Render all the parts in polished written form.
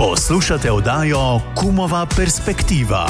Poslušate oddajo Kumova perspektiva.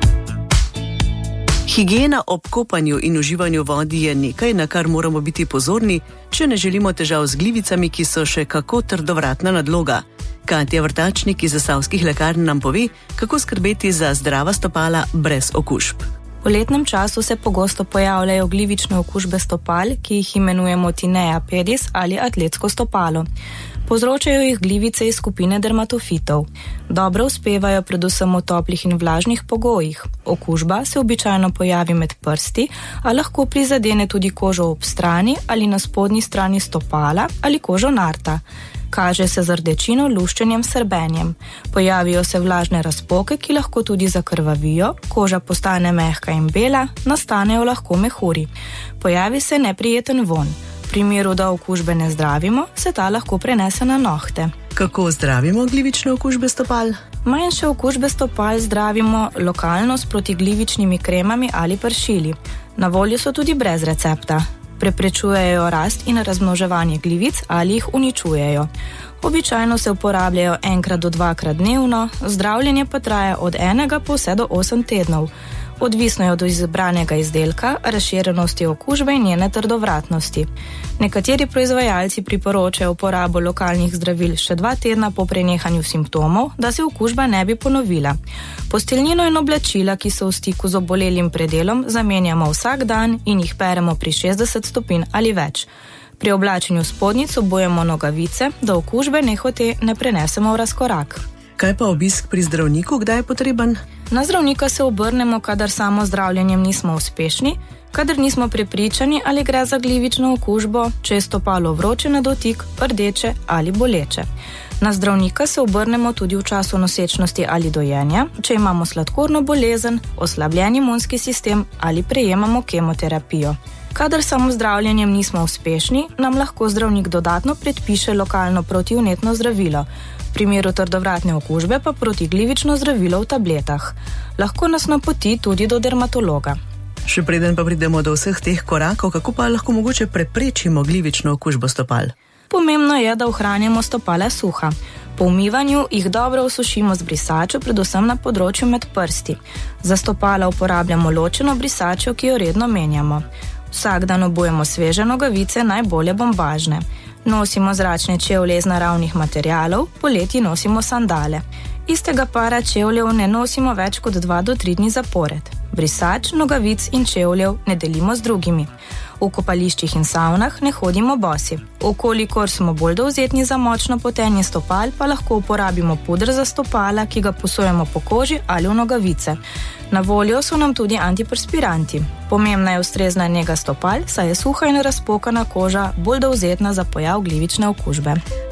Higiena ob kopanju in uživanju vodi je nekaj, na kar moramo biti pozorni, če ne želimo težav z glivicami, ki so še kako trdovratna nadloga. Katja Vrtačnik iz Zasavskih lekarn nam pove, kako skrbeti za zdrava stopala brez okužb. V letnem času se pogosto pojavljajo glivične okužbe stopal, ki jih imenujemo tinea pedis ali atletsko stopalo. Povzročajo jih glivice iz skupine dermatofitov. Dobro uspevajo predvsem v toplih in vlažnih pogojih. Okužba se običajno pojavi med prsti, a lahko prizadene tudi kožo ob strani ali na spodnji strani stopala ali kožo narta. Kaže se z rdečino, luščenjem, srbenjem. Pojavijo se vlažne razpoke, ki lahko tudi zakrvavijo, koža postane mehka in bela, nastanejo lahko mehuri. Pojavi se neprijeten vonj. V primeru, da okužbe ne zdravimo, se ta lahko prenese na nohte. Kako zdravimo glivične okužbe stopal? Manjše okužbe stopal zdravimo lokalno s protiglivičnimi kremami ali pršili. Na voljo so tudi brez recepta. Preprečujejo rast in razmnoževanje glivic ali jih uničujejo. Običajno se uporabljajo 1 do 2 dnevno, zdravljenje pa traja od 1 pa vse do 8 tednov. Odvisno je od izbranega izdelka, razširjenosti okužbe in njene trdovratnosti. Nekateri proizvajalci priporočajo uporabo lokalnih zdravil še 2 tedna po prenehanju simptomov, da se okužba ne bi ponovila. Posteljnino in oblačila, ki so v stiku z obolelim predelom, zamenjamo vsak dan in jih peremo pri 60 stopinj ali več. Pri oblačenju spodnjic obujemo nogavice, da okužbe nehote ne prenesemo v razkorak. Kaj pa obisk pri zdravniku, kdaj je potreben? Na zdravnika se obrnemo, kadar samo zdravljenjem nismo uspešni, kadar nismo prepričani, ali gre za glivično okužbo, če je stopalo vroče na dotik, rdeče ali boleče. Na zdravnika se obrnemo tudi v času nosečnosti ali dojenja, če imamo sladkorno bolezen, oslabljen imunski sistem ali prejemamo kemoterapijo. Kadar samo zdravljenjem nismo uspešni, nam lahko zdravnik dodatno predpiše lokalno protivnetno zdravilo. V primeru trdovratne okužbe pa protiglivično zdravilo v tabletah. Lahko nas napoti tudi do dermatologa. Še preden pa pridemo do vseh teh korakov, kako pa lahko mogoče preprečimo glivično okužbo stopal? Pomembno je, da ohranjamo stopala suha. Po umivanju jih dobro osušimo z brisačo, predvsem na področju med prsti. Za stopala uporabljamo ločeno brisačo, ki jo redno menjamo. Vsak dan obujemo sveže nogavice, najbolje bombažne. Nosimo zračne čevlje iz naravnih materialov, poleti nosimo sandale. Istega para čevljev ne nosimo več kot 2 do 3 dni zapored. Brisač, nogavic in čevljev ne delimo z drugimi. V kopališčih in savnah ne hodimo bosi. Okolikor smo bolj dovzetni za močno potenje stopal, pa lahko uporabimo puder za stopala, ki ga posujemo po koži ali v nogavice. Na voljo so nam tudi antiperspiranti. Pomembna je ustrezna nega stopal, saj je suha in razpokana koža bolj dovzetna za pojav glivične okužbe.